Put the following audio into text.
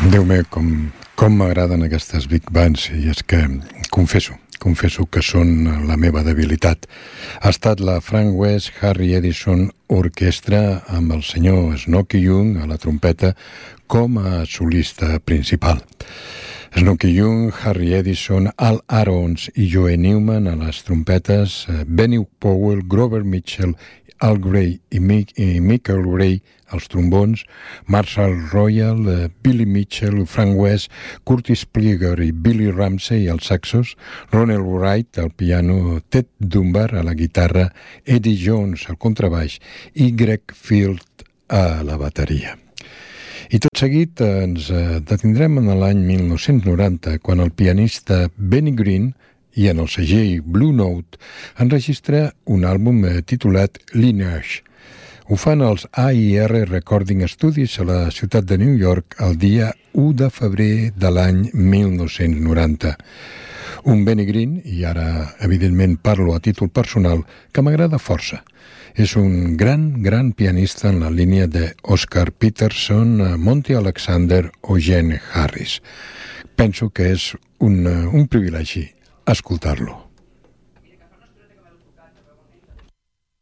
Déu meu, com m'agraden aquestes big bands, i és que confesso que són la meva debilitat. Ha estat la Frank West Harry Edison Orquestra amb el senyor Snooky Young a la trompeta com a solista principal. Snooky Young, Harry Edison, Al Arons i Joe Newman a les trompetes, Benny Powell, Grover Mitchell, Al Gray i Michael Gray als trombons, Marshall Royal, Billy Mitchell, Frank West, Curtis Plieger i Billy Ramsey als saxos, Ronald Wright al piano, Ted Dunbar a la guitarra, Eddie Jones al contrabaix i Greg Field a la bateria. I tot seguit ens detindrem en l'any 1990, quan el pianista Benny Green i en el segell Blue Note enregistra un àlbum titulat Lineage. Ho fan els AIR Recording Studios a la ciutat de New York el dia 1 de febrer de l'any 1990. Un Benny Green, i ara evidentment parlo a títol personal, que m'agrada força. És un gran pianista en la línia de Oscar Peterson, Monty Alexander o Gene Harris. Penso que és un privilegi escoltar-lo.